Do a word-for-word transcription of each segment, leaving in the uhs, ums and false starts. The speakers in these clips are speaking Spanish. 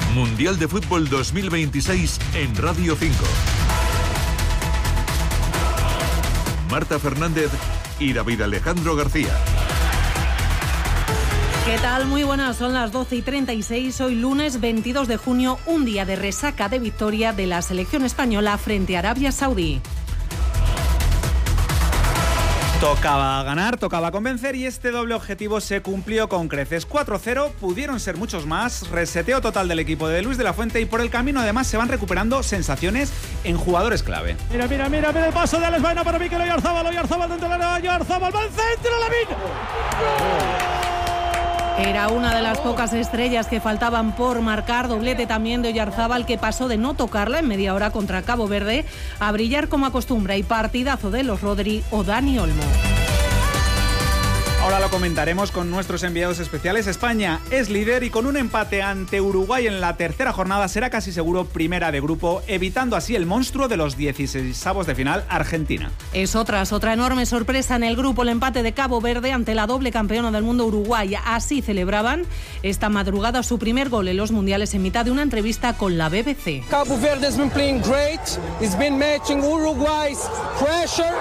Mundial de Fútbol dos mil veintiséis en Radio cinco. Marta Fernández y David Alejandro García. ¿Qué tal? Muy buenas, son las doce y treinta y seis, hoy lunes veintidós de junio, un día de resaca de victoria de la selección española frente a Arabia Saudí. Tocaba ganar, tocaba convencer y este doble objetivo se cumplió con creces. cuatro cero, pudieron ser muchos más, reseteo total del equipo de Luis de la Fuente y por el camino además se van recuperando sensaciones en jugadores clave. Mira, mira, mira, mira el paso de Alex Baena para Mikel Oyarzabal, Oyarzabal dentro del área, Oyarzabal va al centro, Lavín. Era una de las pocas estrellas que faltaban por marcar, doblete también de Oyarzabal, que pasó de no tocarla en media hora contra Cabo Verde a brillar como acostumbra, y partidazo de los Rodri o Dani Olmo. Ahora lo comentaremos con nuestros enviados especiales. España es líder y con un empate ante Uruguay en la tercera jornada será casi seguro primera de grupo, evitando así el monstruo de los dieciseisavos de final, Argentina. Es otra, otra enorme sorpresa en el grupo, el empate de Cabo Verde ante la doble campeona del mundo, Uruguay. Así celebraban esta madrugada su primer gol en los mundiales en mitad de una entrevista con la B B C. Cabo Verde has been playing great. It's been matching Uruguay's pressure.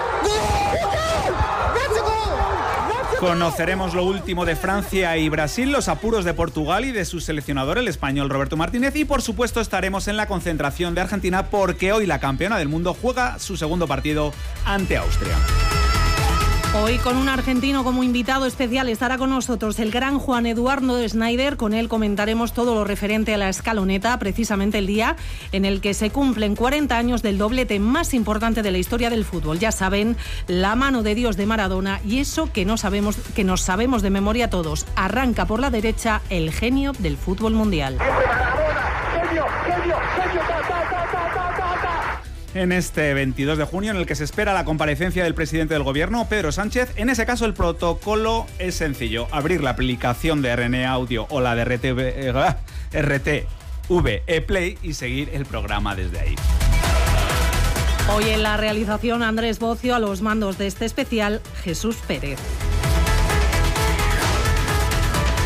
Conoceremos lo último de Francia y Brasil, los apuros de Portugal y de su seleccionador, el español Roberto Martínez, y por supuesto estaremos en la concentración de Argentina porque hoy la campeona del mundo juega su segundo partido ante Austria. Hoy con un argentino como invitado especial estará con nosotros el gran Juan Eduardo Schneider. Con él comentaremos todo lo referente a la escaloneta, precisamente el día en el que se cumplen cuarenta años del doblete más importante de la historia del fútbol. Ya saben, la mano de Dios de Maradona y eso que no sabemos, que nos sabemos de memoria todos. Arranca por la derecha el genio del fútbol mundial. Genio, genio, genio, ta, ta, ta, ta, ta, ta. En este veintidós de junio, en el que se espera la comparecencia del presidente del gobierno, Pedro Sánchez, en ese caso el protocolo es sencillo: abrir la aplicación de R N A Audio o la de R T V, eh, R T V E Play y seguir el programa desde ahí. Hoy en la realización Andrés Bocio, a los mandos de este especial Jesús Pérez.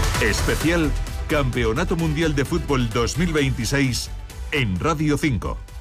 Especial Campeonato Mundial de Fútbol dos mil veintiséis en Radio cinco.